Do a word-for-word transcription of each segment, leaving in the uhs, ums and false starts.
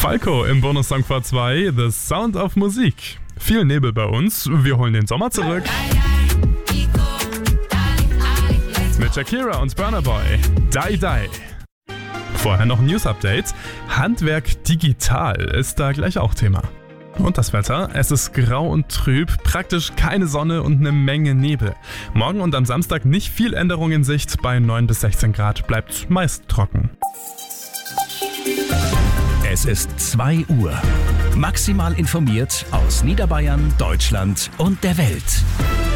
Falco im Bonussong vor zwei, The Sound of Musik. Viel Nebel bei uns, wir holen den Sommer zurück. Mit Shakira und Burna Boy, Die Die. Vorher noch ein News-Update. Handwerk digital ist da gleich auch Thema. Und das Wetter, es ist grau und trüb, praktisch keine Sonne und eine Menge Nebel. Morgen und am Samstag nicht viel Änderung in Sicht, bei neun bis sechzehn Grad bleibt meist trocken. Es ist zwei Uhr. Maximal informiert aus Niederbayern, Deutschland und der Welt.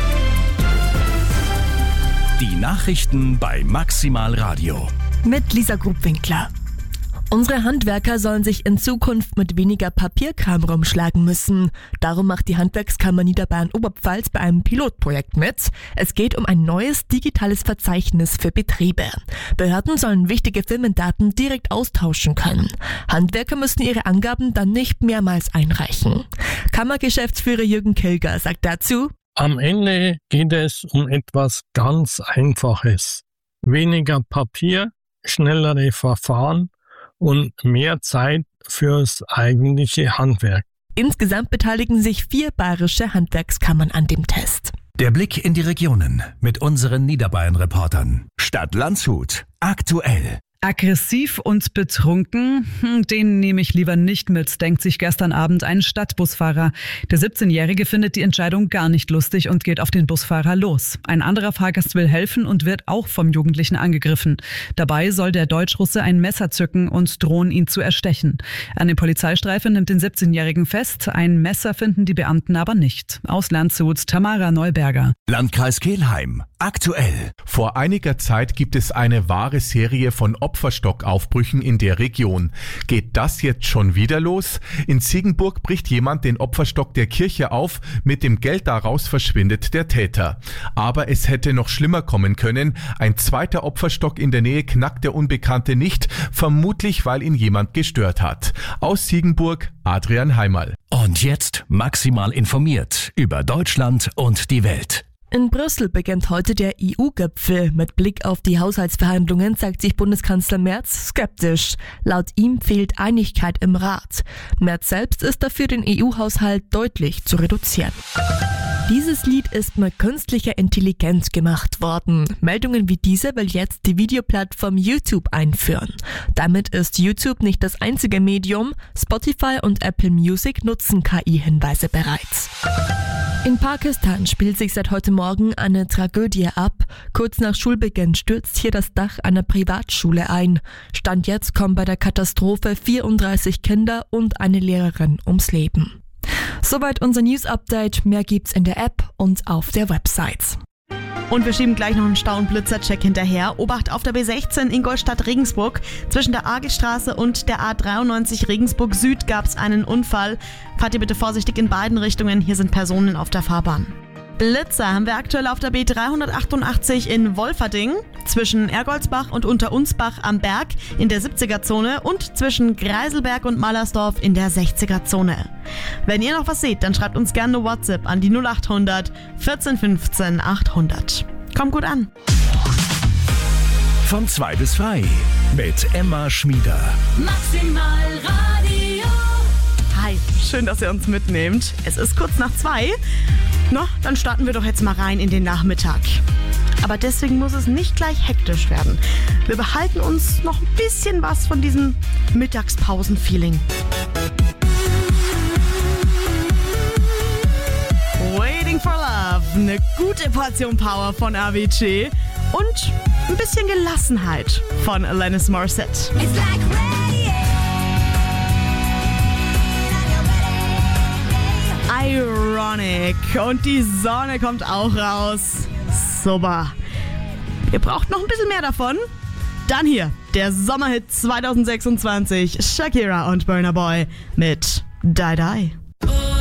Die Nachrichten bei Maximal Radio. Mit Lisa Grubwinkler. Unsere Handwerker sollen sich in Zukunft mit weniger Papierkram rumschlagen müssen. Darum macht die Handwerkskammer Niederbayern-Oberpfalz bei einem Pilotprojekt mit. Es geht um ein neues digitales Verzeichnis für Betriebe. Behörden sollen wichtige Firmendaten direkt austauschen können. Handwerker müssen ihre Angaben dann nicht mehrmals einreichen. Kammergeschäftsführer Jürgen Kilger sagt dazu: Am Ende geht es um etwas ganz Einfaches. Weniger Papier, schnellere Verfahren und mehr Zeit fürs eigentliche Handwerk. Insgesamt beteiligen sich vier bayerische Handwerkskammern an dem Test. Der Blick in die Regionen mit unseren Niederbayern-Reportern. Stadt Landshut, aktuell. Aggressiv und betrunken, den nehme ich lieber nicht mit, denkt sich gestern Abend ein Stadtbusfahrer. Der siebzehnjährige findet die Entscheidung gar nicht lustig und geht auf den Busfahrer los. Ein anderer Fahrgast will helfen und wird auch vom Jugendlichen angegriffen. Dabei soll der Deutschrusse ein Messer zücken und drohen, ihn zu erstechen. Eine Polizeistreife nimmt den siebzehnjährigen fest. Ein Messer finden die Beamten aber nicht. Aus Landshut, Tamara Neuberger. Landkreis Kelheim, aktuell. Vor einiger Zeit gibt es eine wahre Serie von Opferstockaufbrüchen in der Region. Geht das jetzt schon wieder los? In Ziegenburg bricht jemand den Opferstock der Kirche auf, mit dem Geld daraus verschwindet der Täter. Aber es hätte noch schlimmer kommen können. Ein zweiter Opferstock in der Nähe knackt der Unbekannte nicht, vermutlich weil ihn jemand gestört hat. Aus Ziegenburg, Adrian Heimerl. Und jetzt maximal informiert über Deutschland und die Welt. In Brüssel beginnt heute der E U-Gipfel. Mit Blick auf die Haushaltsverhandlungen zeigt sich Bundeskanzler Merz skeptisch. Laut ihm fehlt Einigkeit im Rat. Merz selbst ist dafür, den E U-Haushalt deutlich zu reduzieren. Dieses Lied ist mit künstlicher Intelligenz gemacht worden. Meldungen wie diese will jetzt die Videoplattform YouTube einführen. Damit ist YouTube nicht das einzige Medium. Spotify und Apple Music nutzen K I-Hinweise bereits. In Pakistan spielt sich seit heute Morgen eine Tragödie ab. Kurz nach Schulbeginn stürzt hier das Dach einer Privatschule ein. Stand jetzt kommen bei der Katastrophe vierunddreißig Kinder und eine Lehrerin ums Leben. Soweit unser News-Update. Mehr gibt's in der App und auf der Website. Und wir schieben gleich noch einen Stau- und Blitzercheck hinterher. Obacht auf der B sechzehn Ingolstadt-Regensburg. Zwischen der Argelstraße und der A dreiundneunzig Regensburg Süd gab es einen Unfall. Fahrt ihr bitte vorsichtig in beiden Richtungen. Hier sind Personen auf der Fahrbahn. Blitzer haben wir aktuell auf der B dreihundertachtundachtzig in Wolferding, zwischen Ergoldsbach und Unterunsbach am Berg in der siebziger-Zone und zwischen Greiselberg und Mallersdorf in der sechziger-Zone. Wenn ihr noch was seht, dann schreibt uns gerne eine WhatsApp an die null achthundert vierzehn fünfzehn achthundert. Kommt gut an. Von zwei bis drei mit Emma Schmieder. Maximal Radio. Hi, schön, dass ihr uns mitnehmt. Es ist kurz nach zwei. Na, dann starten wir doch jetzt mal rein in den Nachmittag. Aber deswegen muss es nicht gleich hektisch werden. Wir behalten uns noch ein bisschen was von diesem Mittagspausen-Feeling. Waiting for Love, eine gute Portion Power von Avicii und ein bisschen Gelassenheit von Alanis Morissette. It's like radio. Ironic. Und die Sonne kommt auch raus. Super. Ihr braucht noch ein bisschen mehr davon? Dann hier, der Sommerhit zwanzig sechsundzwanzig. Shakira und Burna Boy mit Die Die.